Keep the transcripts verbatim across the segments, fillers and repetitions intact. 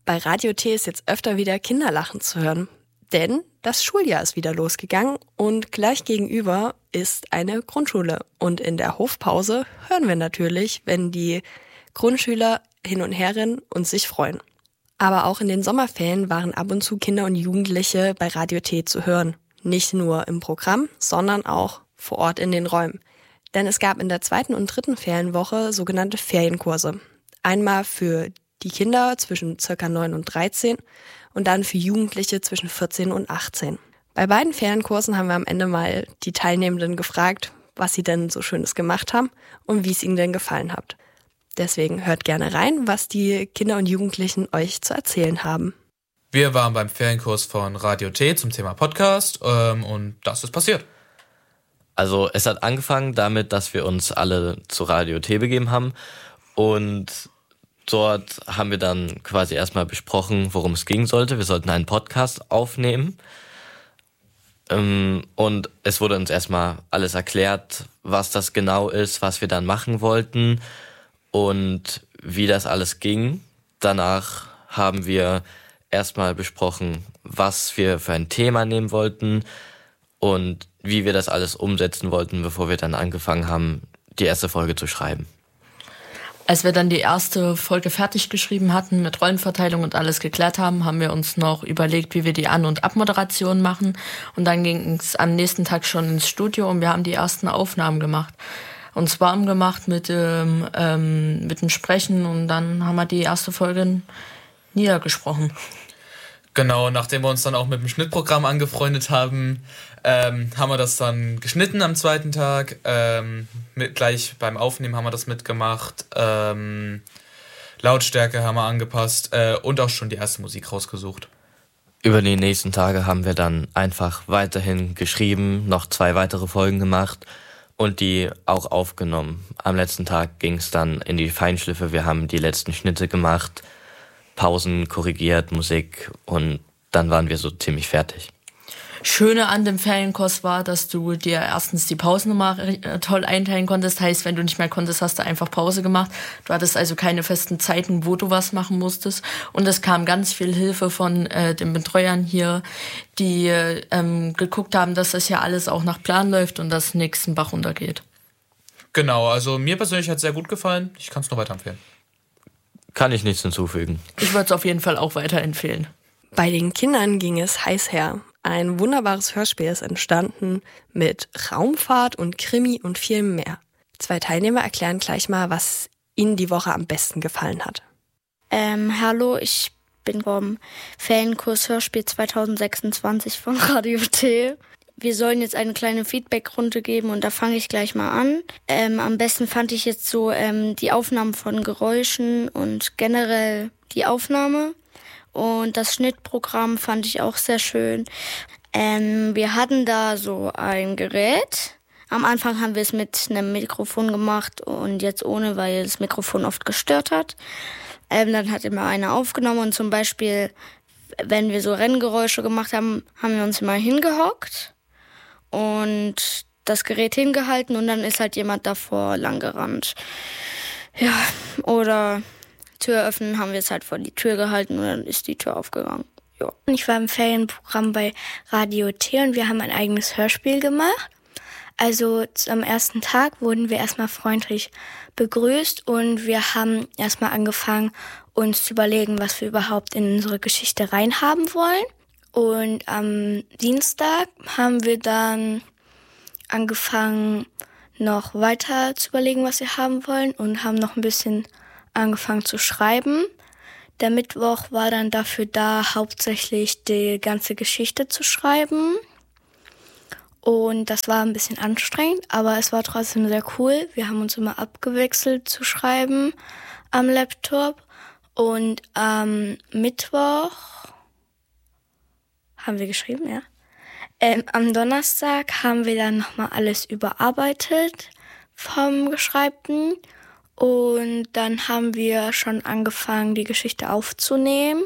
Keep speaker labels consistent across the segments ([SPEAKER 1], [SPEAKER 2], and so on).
[SPEAKER 1] Bei Radio T ist jetzt öfter wieder Kinderlachen zu hören, denn das Schuljahr ist wieder losgegangen und gleich gegenüber ist eine Grundschule. Und in der Hofpause hören wir natürlich, wenn die Grundschüler hin und her rennen und sich freuen. Aber auch in den Sommerferien waren ab und zu Kinder und Jugendliche bei Radio T zu hören. Nicht nur im Programm, sondern auch vor Ort in den Räumen. Denn es gab in der zweiten und dritten Ferienwoche sogenannte Ferienkurse. Einmal für die Kinder zwischen circa neun und dreizehn und dann für Jugendliche zwischen vierzehn und achtzehn. Bei beiden Ferienkursen haben wir am Ende mal die Teilnehmenden gefragt, was sie denn so Schönes gemacht haben und wie es ihnen denn gefallen hat. Deswegen hört gerne rein, was die Kinder und Jugendlichen euch zu erzählen haben.
[SPEAKER 2] Wir waren beim Ferienkurs von Radio T zum Thema Podcast ähm, und das ist passiert.
[SPEAKER 3] Also es hat angefangen damit, dass wir uns alle zu Radio T begeben haben und dort haben wir dann quasi erstmal besprochen, worum es gehen sollte. Wir sollten einen Podcast aufnehmen ähm, und es wurde uns erstmal alles erklärt, was das genau ist, was wir dann machen wollten und wie das alles ging. Danach haben wir erstmal besprochen, was wir für ein Thema nehmen wollten und wie wir das alles umsetzen wollten, bevor wir dann angefangen haben, die erste Folge zu schreiben.
[SPEAKER 4] Als wir dann die erste Folge fertig geschrieben hatten, mit Rollenverteilung und alles geklärt haben, haben wir uns noch überlegt, wie wir die An- und Abmoderation machen. Und dann ging es am nächsten Tag schon ins Studio und wir haben die ersten Aufnahmen gemacht. Uns warm gemacht mit, ähm, ähm, mit dem Sprechen und dann haben wir die erste Folge niedergesprochen.
[SPEAKER 2] Genau, nachdem wir uns dann auch mit dem Schnittprogramm angefreundet haben, ähm, haben wir das dann geschnitten am zweiten Tag. Ähm, mit, gleich beim Aufnehmen haben wir das mitgemacht. Ähm, Lautstärke haben wir angepasst äh, und auch schon die erste Musik rausgesucht.
[SPEAKER 3] Über die nächsten Tage haben wir dann einfach weiterhin geschrieben, noch zwei weitere Folgen gemacht und die auch aufgenommen. Am letzten Tag ging es dann in die Feinschliffe. Wir haben die letzten Schnitte gemacht, Pausen korrigiert, Musik und dann waren wir so ziemlich fertig.
[SPEAKER 4] Schöne an dem Ferienkurs war, dass du dir erstens die Pausen immer toll einteilen konntest. Heißt, wenn du nicht mehr konntest, hast du einfach Pause gemacht. Du hattest also keine festen Zeiten, wo du was machen musstest. Und es kam ganz viel Hilfe von äh, den Betreuern hier, die ähm, geguckt haben, dass das ja alles auch nach Plan läuft und dass nichts den Bach runtergeht.
[SPEAKER 2] Genau, also mir persönlich hat es sehr gut gefallen. Ich kann es nur weiterempfehlen.
[SPEAKER 3] Kann ich nichts hinzufügen.
[SPEAKER 4] Ich würde es auf jeden Fall auch weiterempfehlen.
[SPEAKER 1] Bei den Kindern ging es heiß her. Ein wunderbares Hörspiel ist entstanden mit Raumfahrt und Krimi und viel mehr. Zwei Teilnehmer erklären gleich mal, was ihnen die Woche am besten gefallen hat.
[SPEAKER 5] Ähm, hallo, ich bin vom Ferienkurs Hörspiel zwanzig sechsundzwanzig von Radio T. Wir sollen jetzt eine kleine Feedback-Runde geben und da fange ich gleich mal an. Ähm, am besten fand ich jetzt so ähm, die Aufnahmen von Geräuschen und generell die Aufnahme. Und das Schnittprogramm fand ich auch sehr schön. Ähm, wir hatten da so ein Gerät. Am Anfang haben wir es mit einem Mikrofon gemacht und jetzt ohne, weil das Mikrofon oft gestört hat. Ähm, dann hat immer einer aufgenommen und zum Beispiel, wenn wir so Renngeräusche gemacht haben, haben wir uns immer hingehockt und das Gerät hingehalten und dann ist halt jemand davor lang gerannt. Ja, oder Tür öffnen, haben wir es halt vor die Tür gehalten und dann ist die Tür aufgegangen. Ja.
[SPEAKER 6] Ich war im Ferienprogramm bei Radio T und wir haben ein eigenes Hörspiel gemacht. Also am ersten Tag wurden wir erstmal freundlich begrüßt und wir haben erstmal angefangen, uns zu überlegen, was wir überhaupt in unsere Geschichte reinhaben wollen. Und am Dienstag haben wir dann angefangen, noch weiter zu überlegen, was wir haben wollen und haben noch ein bisschen angefangen zu schreiben. Der Mittwoch war dann dafür da, hauptsächlich die ganze Geschichte zu schreiben. Und das war ein bisschen anstrengend, aber es war trotzdem sehr cool. Wir haben uns immer abgewechselt zu schreiben am Laptop. Und am Mittwoch haben wir geschrieben, ja. Ähm, am Donnerstag haben wir dann nochmal alles überarbeitet vom Geschreibten. Und dann haben wir schon angefangen, die Geschichte aufzunehmen.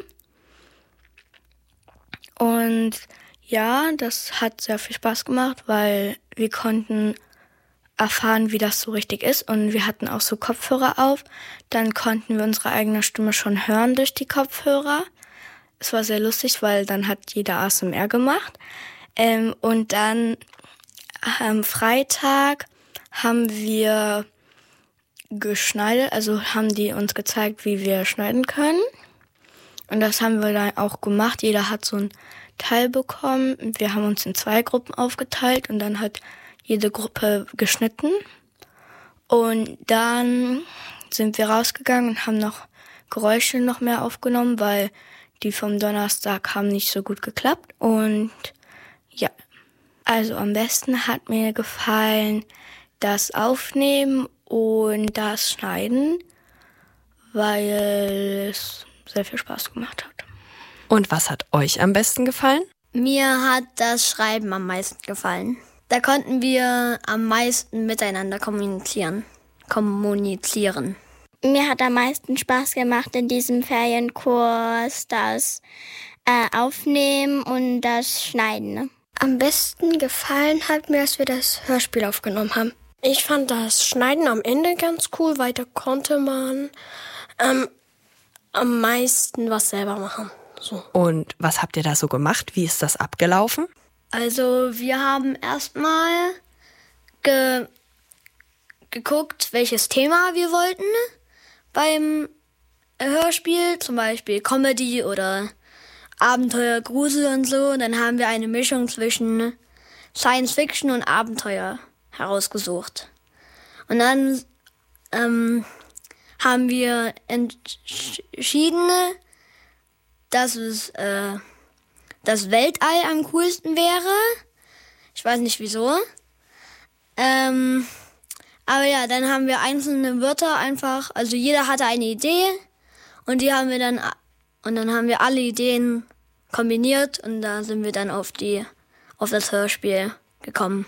[SPEAKER 6] Und ja, das hat sehr viel Spaß gemacht, weil wir konnten erfahren, wie das so richtig ist. Und wir hatten auch so Kopfhörer auf. Dann konnten wir unsere eigene Stimme schon hören durch die Kopfhörer. Es war sehr lustig, weil dann hat jeder A S M R gemacht. Ähm, und dann am Freitag haben wir geschneidet, also haben die uns gezeigt, wie wir schneiden können. Und das haben wir dann auch gemacht. Jeder hat so ein Teil bekommen. Wir haben uns in zwei Gruppen aufgeteilt und dann hat jede Gruppe geschnitten. Und dann sind wir rausgegangen und haben noch Geräusche noch mehr aufgenommen, weil die vom Donnerstag haben nicht so gut geklappt. Und ja, also am besten hat mir gefallen das Aufnehmen und das Schneiden, weil es sehr viel Spaß gemacht hat.
[SPEAKER 1] Und was hat euch am besten gefallen?
[SPEAKER 7] Mir hat das Schreiben am meisten gefallen. Da konnten wir am meisten miteinander kommunizieren. kommunizieren.
[SPEAKER 5] Mir hat am meisten Spaß gemacht in diesem Ferienkurs das äh, Aufnehmen und das Schneiden. Ne?
[SPEAKER 8] Am besten gefallen hat mir, dass wir das Hörspiel aufgenommen haben. Ich fand das Schneiden am Ende ganz cool, weil da konnte man ähm, am meisten was selber machen. So.
[SPEAKER 1] Und was habt ihr da so gemacht? Wie ist das abgelaufen?
[SPEAKER 7] Also wir haben erstmal ge- geguckt, welches Thema wir wollten beim Hörspiel, zum Beispiel Comedy oder Abenteuer, Grusel und so. Und dann haben wir eine Mischung zwischen Science Fiction und Abenteuer herausgesucht. Und dann ähm, haben wir entschieden, dass es äh, das Weltall am coolsten wäre. Ich weiß nicht wieso. Ähm, aber ja, dann haben wir einzelne Wörter einfach, also jeder hatte eine Idee und die haben wir dann und dann haben wir alle Ideen kombiniert und da sind wir dann auf die auf das Hörspiel gekommen.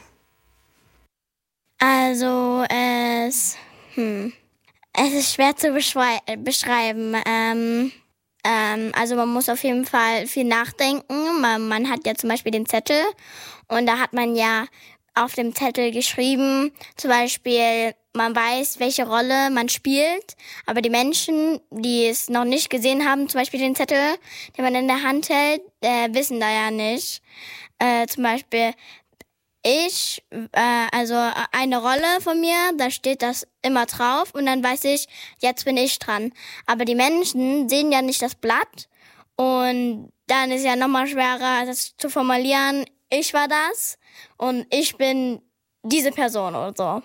[SPEAKER 5] Also es hm, es ist schwer zu beschrei- beschreiben. Ähm, ähm, also man muss auf jeden Fall viel nachdenken. Man, man hat ja zum Beispiel den Zettel und da hat man ja auf dem Zettel geschrieben, zum Beispiel, man weiß, welche Rolle man spielt, aber die Menschen, die es noch nicht gesehen haben, zum Beispiel den Zettel, den man in der Hand hält, äh, wissen da ja nicht. Äh, zum Beispiel ich, äh, also eine Rolle von mir, da steht das immer drauf und dann weiß ich, jetzt bin ich dran. Aber die Menschen sehen ja nicht das Blatt und dann ist ja nochmal schwerer, das zu formulieren, ich war das und ich bin diese Person oder so.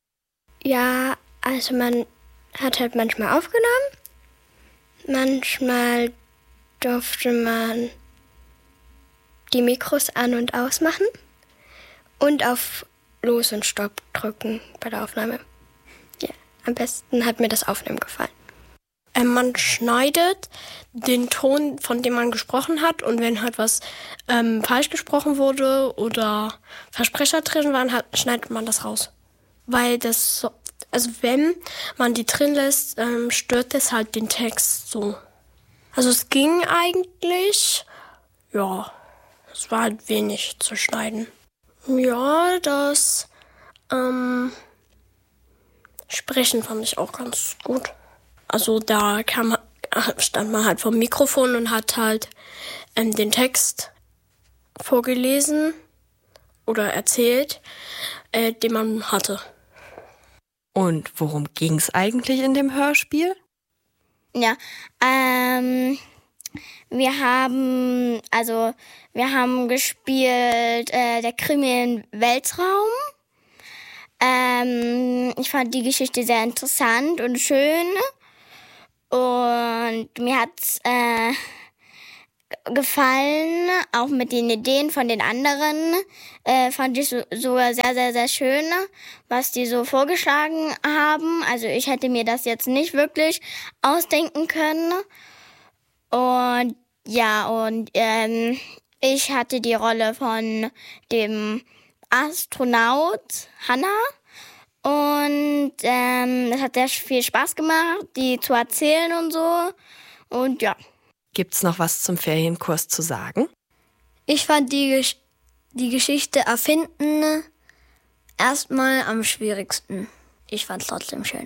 [SPEAKER 8] Ja, also man hat halt manchmal aufgenommen, manchmal durfte man die Mikros an- und ausmachen und auf Los und Stopp drücken bei der Aufnahme. Ja, am besten hat mir das Aufnehmen gefallen. Ähm, man schneidet den Ton, von dem man gesprochen hat, und wenn halt was ähm, falsch gesprochen wurde oder Versprecher drin waren, hat, schneidet man das raus. Weil das so, also wenn man die drin lässt, ähm, stört das halt den Text so. Also es ging eigentlich, ja, es war halt wenig zu schneiden. Ja, das ähm, Sprechen fand ich auch ganz gut. Also da kam, stand man halt vor dem Mikrofon und hat halt ähm, den Text vorgelesen oder erzählt, äh, den man hatte.
[SPEAKER 1] Und worum ging's eigentlich in dem Hörspiel?
[SPEAKER 5] Ja, ähm, wir haben, also wir haben gespielt äh, der Krimi im Weltraum. Ähm, ich fand die Geschichte sehr interessant und schön. Und mir hat's äh, gefallen, auch mit den Ideen von den anderen, äh, fand ich so, sogar sehr, sehr, sehr schön, was die so vorgeschlagen haben. Also ich hätte mir das jetzt nicht wirklich ausdenken können. Und ja, und ähm, ich hatte die Rolle von dem Astronaut Hannah. Und ähm, es hat sehr viel Spaß gemacht, die zu erzählen und so. Und ja.
[SPEAKER 1] Gibt's noch was zum Ferienkurs zu sagen?
[SPEAKER 7] Ich fand die, Gesch- die Geschichte erfinden erstmal am schwierigsten. Ich fand's trotzdem schön.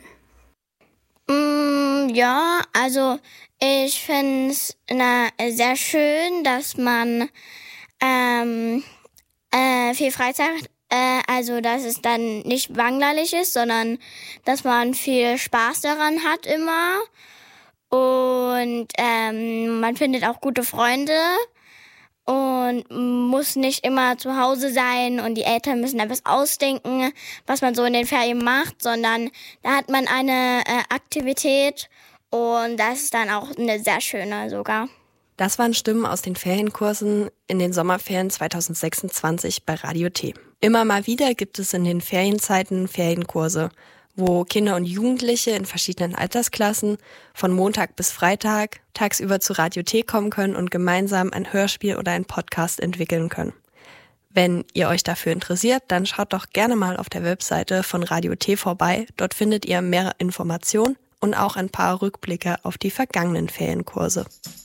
[SPEAKER 8] Mm, ja, also ich finde es sehr schön, dass man ähm, äh, viel Freizeit, äh, also dass es dann nicht langweilig ist, sondern dass man viel Spaß daran hat immer. Und ähm, man findet auch gute Freunde und muss nicht immer zu Hause sein und die Eltern müssen etwas ausdenken, was man so in den Ferien macht, sondern da hat man eine äh, Aktivität und das ist dann auch eine sehr schöne sogar.
[SPEAKER 1] Das waren Stimmen aus den Ferienkursen in den Sommerferien zwanzig sechsundzwanzig bei Radio T. Immer mal wieder gibt es in den Ferienzeiten Ferienkurse, wo Kinder und Jugendliche in verschiedenen Altersklassen von Montag bis Freitag tagsüber zu Radio T kommen können und gemeinsam ein Hörspiel oder einen Podcast entwickeln können. Wenn ihr euch dafür interessiert, dann schaut doch gerne mal auf der Webseite von Radio T vorbei. Dort findet ihr mehr Informationen und auch ein paar Rückblicke auf die vergangenen Ferienkurse.